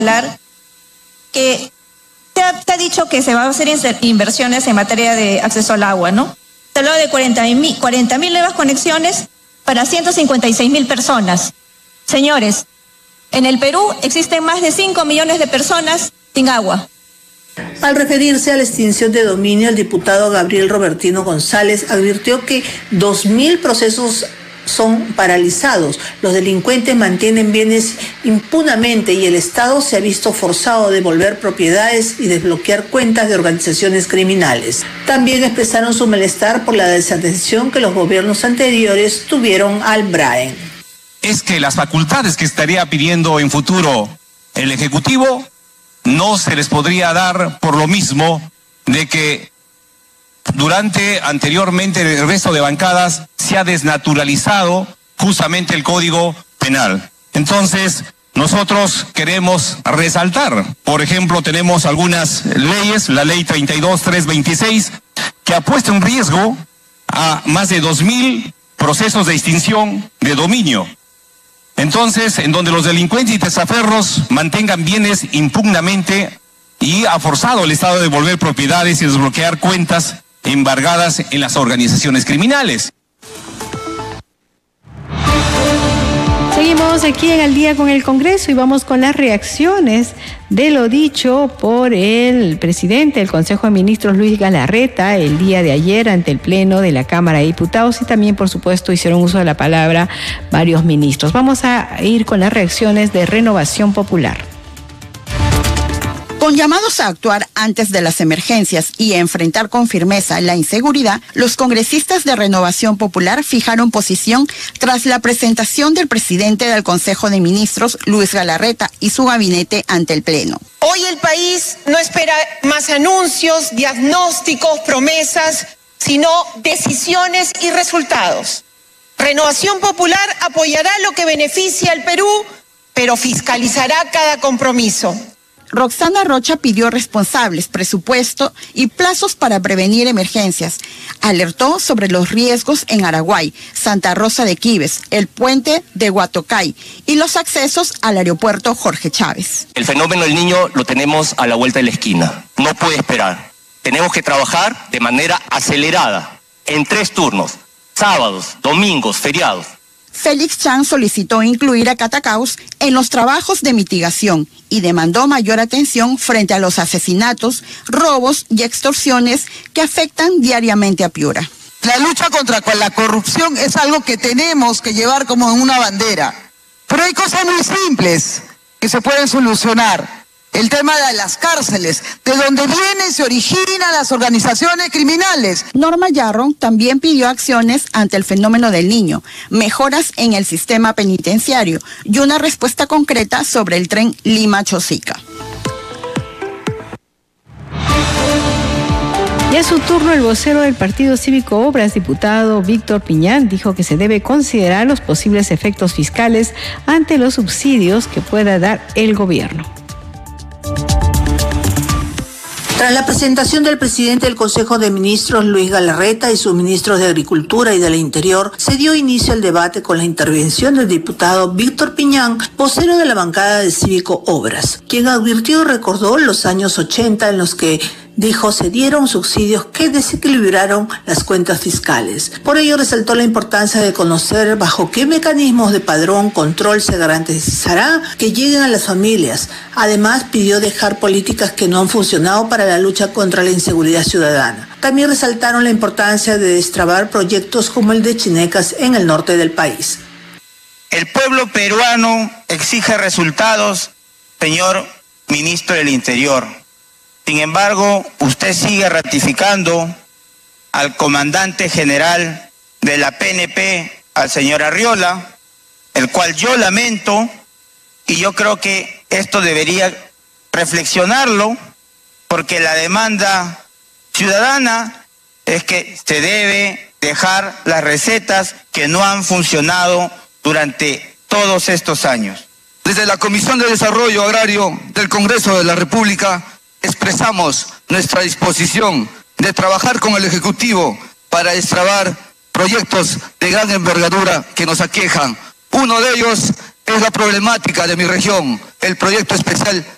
hablar que te ha dicho que se va a hacer inversiones en materia de acceso al agua, ¿no? Se habló de 40.000 nuevas conexiones para 156.000 personas. Señores, en el Perú existen más de 5 millones de personas sin agua. Al referirse a la extinción de dominio, el diputado Gabriel Robertino González advirtió que 2.000 procesos son paralizados. Los delincuentes mantienen bienes impunamente y el Estado se ha visto forzado a devolver propiedades y desbloquear cuentas de organizaciones criminales. También expresaron su malestar por la desatención que los gobiernos anteriores tuvieron al BRAEN. Es que las facultades que estaría pidiendo en futuro el Ejecutivo no se les podría dar por lo mismo de que anteriormente el resto de bancadas se ha desnaturalizado justamente el Código Penal. Entonces, nosotros queremos resaltar, por ejemplo, tenemos algunas leyes, la ley 32.326, que ha puesto en riesgo a más de 2.000 procesos de extinción de dominio. Entonces, en donde los delincuentes y testaferros mantengan bienes impugnamente y ha forzado al Estado a devolver propiedades y desbloquear cuentas embargadas en las organizaciones criminales. Seguimos aquí en Al Día con el Congreso y vamos con las reacciones de lo dicho por el presidente del Consejo de Ministros, Luis Galarreta, el día de ayer ante el Pleno de la Cámara de Diputados y también, por supuesto, hicieron uso de la palabra varios ministros. Vamos a ir con las reacciones de Renovación Popular. Con llamados a actuar antes de las emergencias y a enfrentar con firmeza la inseguridad, los congresistas de Renovación Popular fijaron posición tras la presentación del presidente del Consejo de Ministros, Luis Galarreta, y su gabinete ante el Pleno. Hoy el país no espera más anuncios, diagnósticos, promesas, sino decisiones y resultados. Renovación Popular apoyará lo que beneficia al Perú, pero fiscalizará cada compromiso. Roxana Rocha pidió responsables, presupuesto y plazos para prevenir emergencias. Alertó sobre los riesgos en Araguay, Santa Rosa de Quibes, el puente de Huatocay y los accesos al aeropuerto Jorge Chávez. El fenómeno del Niño lo tenemos a la vuelta de la esquina. No puede esperar. Tenemos que trabajar de manera acelerada, en 3 turnos, sábados, domingos, feriados. Félix Chan solicitó incluir a Catacaos en los trabajos de mitigación y demandó mayor atención frente a los asesinatos, robos y extorsiones que afectan diariamente a Piura. La lucha contra la corrupción es algo que tenemos que llevar como una bandera. Pero hay cosas muy simples que se pueden solucionar. El tema de las cárceles, de donde vienen y se originan las organizaciones criminales. Norma Yarro también pidió acciones ante el fenómeno del Niño, mejoras en el sistema penitenciario y una respuesta concreta sobre el tren Lima-Chosica. Y a su turno, el vocero del Partido Cívico Obras, diputado Víctor Piñán, dijo que se debe considerar los posibles efectos fiscales ante los subsidios que pueda dar el gobierno. Tras la presentación del presidente del Consejo de Ministros, Luis Galarreta, y sus ministros de Agricultura y del Interior, se dio inicio al debate con la intervención del diputado Víctor Piñán, vocero de la bancada de Cívico Obras, quien advirtió y recordó los años 80 en los que, dijo, se dieron subsidios que desequilibraron las cuentas fiscales. Por ello resaltó la importancia de conocer bajo qué mecanismos de padrón control se garantizará que lleguen a las familias. Además, pidió dejar políticas que no han funcionado para la lucha contra la inseguridad ciudadana. También resaltaron la importancia de destrabar proyectos como el de Chinecas en el norte del país. El pueblo peruano exige resultados, señor ministro del Interior. Sin embargo, usted sigue ratificando al comandante general de la PNP, al señor Arriola, el cual yo lamento, y yo creo que esto debería reflexionarlo, porque la demanda ciudadana es que se debe dejar las recetas que no han funcionado durante todos estos años. Desde la Comisión de Desarrollo Agrario del Congreso de la República, expresamos nuestra disposición de trabajar con el Ejecutivo para destrabar proyectos de gran envergadura que nos aquejan. Uno de ellos es la problemática de mi región, el proyecto especial